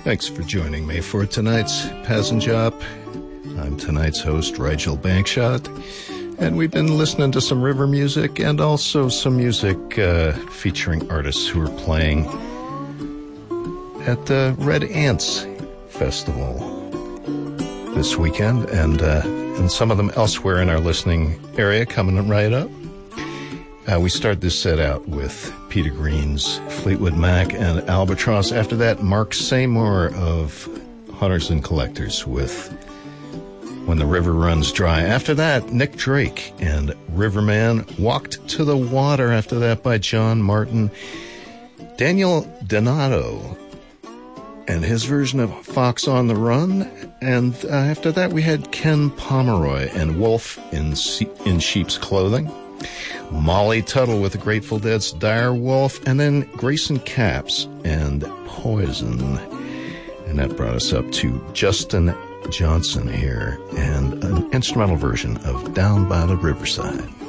Thanks for joining me for tonight's Passenjop. I'm tonight's host, Rigel Bankshot, and we've been listening to some river music and also some music featuring artists who are playing at the Red Ants Festival this weekend, and some of them elsewhere in our listening area coming right up. We start this set out with Peter Green's Fleetwood Mac and Albatross. After that, Mark Seymour of Hunters and Collectors with When the River Runs Dry. After that, Nick Drake and Riverman. Walked to the Water. After that, by John Martin. Daniel Donato and his version of Fox on the Run. And after that, we had Ken Pomeroy and Wolf in Sheep's Clothing. Molly Tuttle with the Grateful Dead's Dire Wolf, and then Grayson Capps and Poison. And that brought us up to Justin Johnson here and an instrumental version of Down by the Riverside.